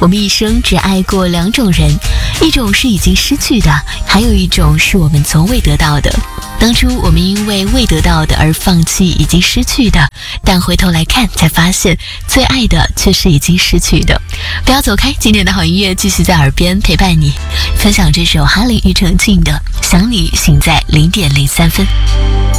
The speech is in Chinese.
我们一生只爱过2种人，一种是已经失去的，还有一种是我们从未得到的。当初我们因为未得到的而放弃已经失去的，但回头来看才发现最爱的却是已经失去的。不要走开，今天的好音乐继续在耳边陪伴你，分享这首哈林庾澄庆的《想你醒在0点03分》。